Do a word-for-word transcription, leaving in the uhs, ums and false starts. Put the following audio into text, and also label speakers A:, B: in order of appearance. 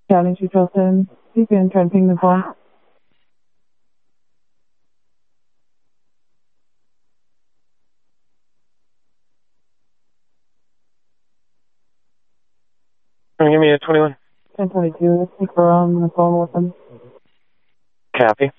A: County two Charleston, Beacon, trying to ping the phone.
B: Give me a twenty-one.
A: ten twenty-two, I think we're on the phone with them.
B: Copy.